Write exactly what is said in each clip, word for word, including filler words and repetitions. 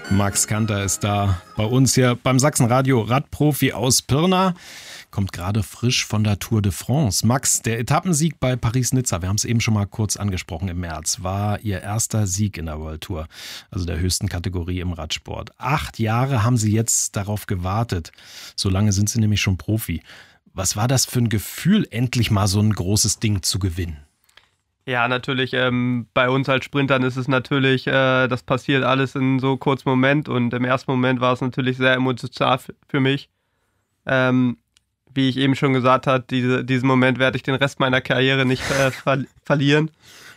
Max Kanter ist da bei uns hier beim Sachsenradio, Radprofi aus Pirna. Kommt gerade frisch von der Tour de France. Max, der Etappensieg bei Paris-Nizza, wir haben es eben schon mal kurz angesprochen im März, war Ihr erster Sieg in der World Tour, also der höchsten Kategorie im Radsport. Acht Jahre haben Sie jetzt darauf gewartet. So lange sind Sie nämlich schon Profi. Was war das für ein Gefühl, endlich mal so ein großes Ding zu gewinnen? Ja, natürlich. Ähm, bei uns als Sprintern ist es natürlich, äh, das passiert alles in so kurzem Moment und im ersten Moment war es natürlich sehr emotional f- für mich. Ähm, wie ich eben schon gesagt habe, diese, diesen Moment werde ich den Rest meiner Karriere nicht äh, ver- verlieren.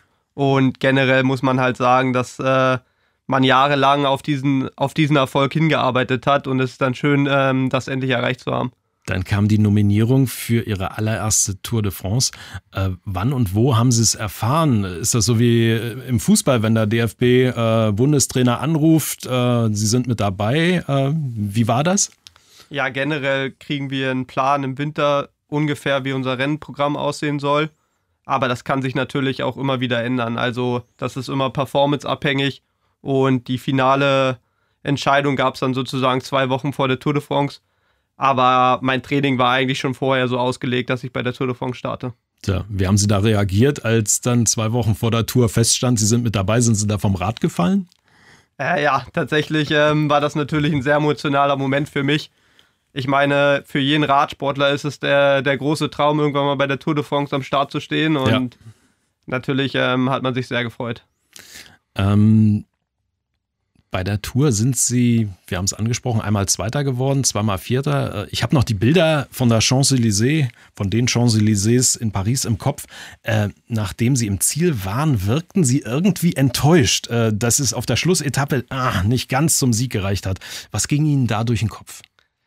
Und generell muss man halt sagen, dass äh, man jahrelang auf diesen, auf diesen Erfolg hingearbeitet hat und es ist dann schön, ähm, das endlich erreicht zu haben. Dann kam die Nominierung für Ihre allererste Tour de France. Äh, wann und wo haben Sie es erfahren? Ist das so wie im Fußball, wenn der D F B-Bundestrainer äh, anruft, äh, Sie sind mit dabei? Äh, wie war das? Ja, generell kriegen wir einen Plan im Winter ungefähr, wie unser Rennprogramm aussehen soll. Aber das kann sich natürlich auch immer wieder ändern. Also das ist immer performanceabhängig und die finale Entscheidung gab es dann sozusagen zwei Wochen vor der Tour de France. Aber mein Training war eigentlich schon vorher so ausgelegt, dass ich bei der Tour de France starte. Tja, wie haben Sie da reagiert, als dann zwei Wochen vor der Tour feststand, Sie sind mit dabei? Sind Sie da vom Rad gefallen? Äh, ja, tatsächlich ähm, war das natürlich ein sehr emotionaler Moment für mich. Ich meine, für jeden Radsportler ist es der, der große Traum, irgendwann mal bei der Tour de France am Start zu stehen. Und ja. natürlich ähm, hat man sich sehr gefreut. Ähm, bei der Tour sind Sie, wir haben es angesprochen, einmal Zweiter geworden, zweimal Vierter. Ich habe noch die Bilder von der Champs-Élysées, von den Champs-Élysées in Paris im Kopf. Äh, nachdem Sie im Ziel waren, wirkten Sie irgendwie enttäuscht, äh, dass es auf der Schlussetappe ah, nicht ganz zum Sieg gereicht hat. Was ging Ihnen da durch den Kopf?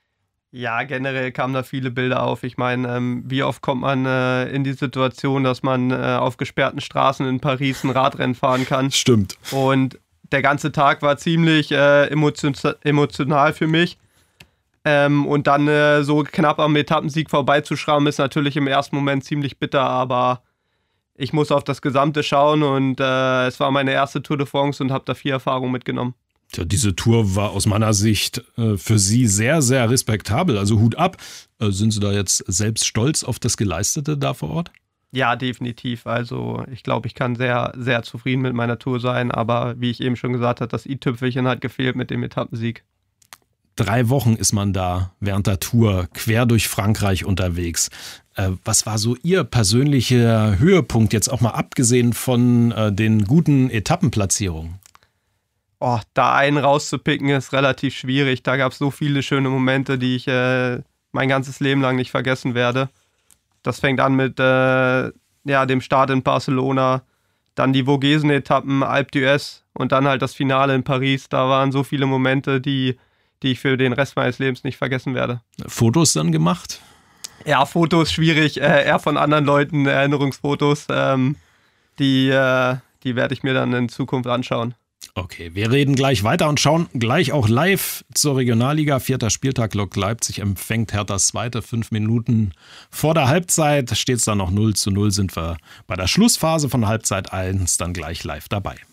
Ja, generell kamen da viele Bilder auf. Ich meine, ähm, wie oft kommt man äh, in die Situation, dass man äh, auf gesperrten Straßen in Paris ein Radrennen fahren kann? Stimmt. Und der ganze Tag war ziemlich äh, emotion- emotional für mich. Ähm, und dann äh, so knapp am Etappensieg vorbeizuschrammen, ist natürlich im ersten Moment ziemlich bitter, aber ich muss auf das Gesamte schauen und äh, es war meine erste Tour de France und habe da viel Erfahrung mitgenommen. Tja, diese Tour war aus meiner Sicht äh, für Sie sehr, sehr respektabel. Also Hut ab. Äh, sind Sie da jetzt selbst stolz auf das Geleistete da vor Ort? Ja, definitiv. Also ich glaube, ich kann sehr, sehr zufrieden mit meiner Tour sein. Aber wie ich eben schon gesagt habe, das i-Tüpfelchen hat gefehlt mit dem Etappensieg. Drei Wochen ist man da während der Tour quer durch Frankreich unterwegs. Äh, was war so Ihr persönlicher Höhepunkt, jetzt auch mal abgesehen von äh, den guten Etappenplatzierungen? Oh, da einen rauszupicken ist relativ schwierig. Da gab es so viele schöne Momente, die ich äh, mein ganzes Leben lang nicht vergessen werde. Das fängt an mit äh, ja, dem Start in Barcelona, dann die Vogesen-Etappen, Alpe d'Huez und dann halt das Finale in Paris. Da waren so viele Momente, die, die ich für den Rest meines Lebens nicht vergessen werde. Fotos dann gemacht? Ja, Fotos schwierig, äh, eher von anderen Leuten, Erinnerungsfotos. Ähm, die, äh, die werde ich mir dann in Zukunft anschauen. Okay, wir reden gleich weiter und schauen gleich auch live zur Regionalliga. Vierter Spieltag, Lok Leipzig empfängt Herthas Zweite. Fünf Minuten vor der Halbzeit steht es dann noch null zu null. Sind wir bei der Schlussphase von Halbzeit eins dann gleich live dabei.